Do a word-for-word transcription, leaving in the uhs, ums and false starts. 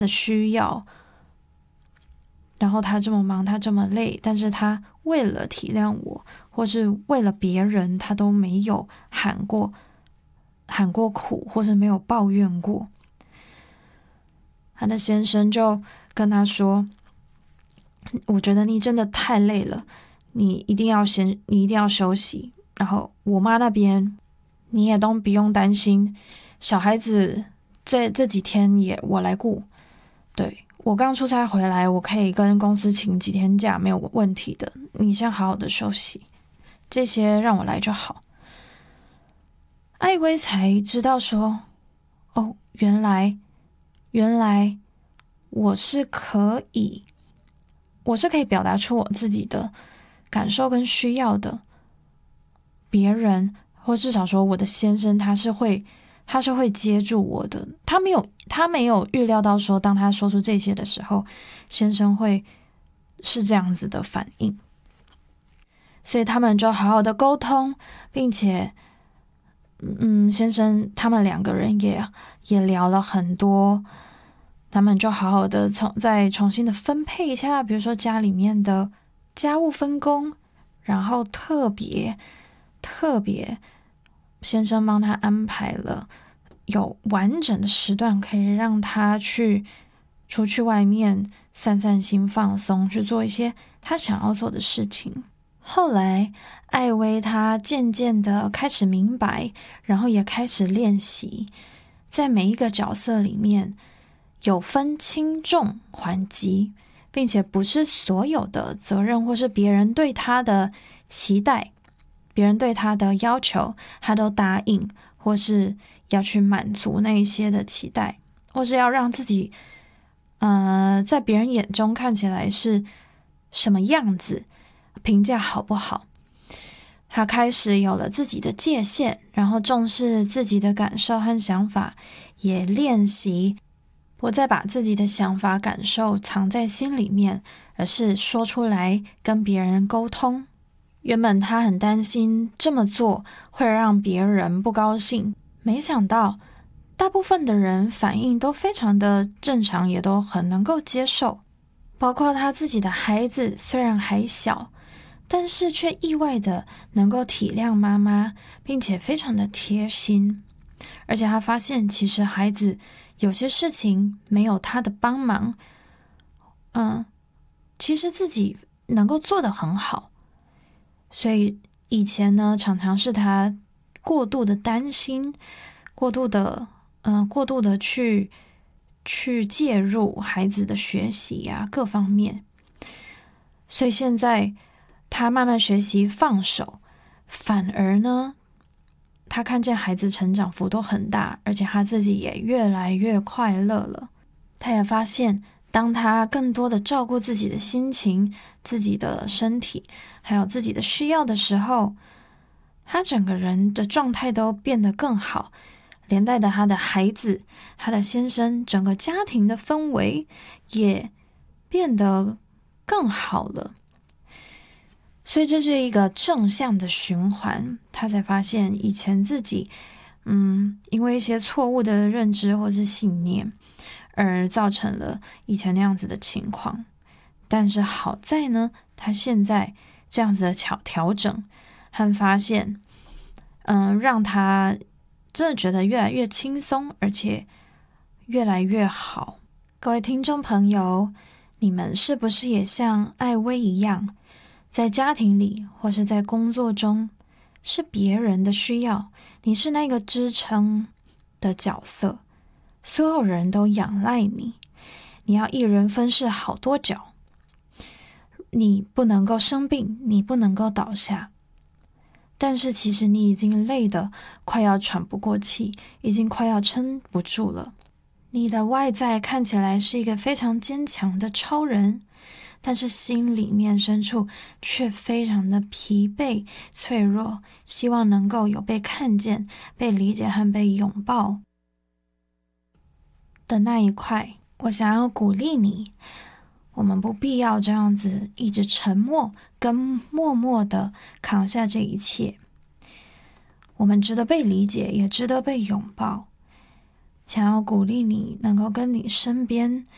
的需要，然后他这么忙，他这么累，但是他为了体谅我，或是为了别人，他都没有喊过喊过苦，或是没有抱怨过。他的先生就跟他说，我觉得你真的太累了，你一定要先你一定要休息，然后我妈那边你也都不用担心，小孩子这这几天也我来顾，对，我刚出差回来，我可以跟公司请几天假，没有问题的，你先好好的休息，这些让我来就好。艾薇才知道说，哦，原来原来我是可以我是可以表达出我自己的感受跟需要的，别人或至少说我的先生他是会他是会接住我的，他没有他没有预料到说当他说出这些的时候，先生会是这样子的反应，所以他们就好好的沟通，并且嗯，先生他们两个人也也聊了很多，他们就好好的重再重新的分配一下，比如说家里面的家务分工，然后特别特别先生帮他安排了有完整的时段，可以让他去出去外面散散心、放松，去做一些他想要做的事情。后来艾薇她渐渐的开始明白，然后也开始练习，在每一个角色里面有分轻重缓急，并且不是所有的责任或是别人对他的期待，别人对他的要求他都答应，或是要去满足那一些的期待，或是要让自己呃，在别人眼中看起来是什么样子，评价好不好。他开始有了自己的界限，然后重视自己的感受和想法，也练习不再把自己的想法感受藏在心里面，而是说出来跟别人沟通。原本他很担心这么做会让别人不高兴，没想到大部分的人反应都非常的正常，也都很能够接受。包括他自己的孩子虽然还小，但是却意外的能够体谅妈妈，并且非常的贴心。而且他发现其实孩子有些事情没有他的帮忙，嗯，其实自己能够做得很好。所以以前呢，常常是他过度的担心，过度的嗯，过度的去去介入孩子的学习啊，各方面。所以现在他慢慢学习放手，反而呢，他看见孩子成长幅度很大，而且他自己也越来越快乐了。他也发现，当他更多的照顾自己的心情、自己的身体，还有自己的需要的时候，他整个人的状态都变得更好，连带的他的孩子、他的先生，整个家庭的氛围也变得更好了。所以这是一个正向的循环，他才发现以前自己嗯，因为一些错误的认知或是信念而造成了以前那样子的情况。但是好在呢，他现在这样子的调调整和发现嗯，让他真的觉得越来越轻松，而且越来越好。各位听众朋友，你们是不是也像艾薇一样，在家庭里或是在工作中是别人的需要，你是那个支撑的角色，所有人都仰赖你，你要一人分饰好多角，你不能够生病，你不能够倒下，但是其实你已经累得快要喘不过气，已经快要撑不住了。你的外在看起来是一个非常坚强的超人，但是心里面深处却非常的疲惫、脆弱，希望能够有被看见、被理解和被拥抱的那一块。我想要鼓励你，我们不必要这样子一直沉默跟默默的扛下这一切，我们值得被理解，也值得被拥抱。想要鼓励你能够跟你身边